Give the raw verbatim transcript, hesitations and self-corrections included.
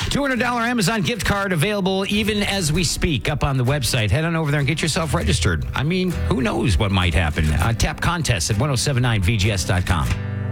two hundred dollars Amazon gift card available even as we speak up on the website. Head on over there and get yourself registered. I mean, who knows what might happen. Uh, tap contest at ten seventy-nine V G S dot com.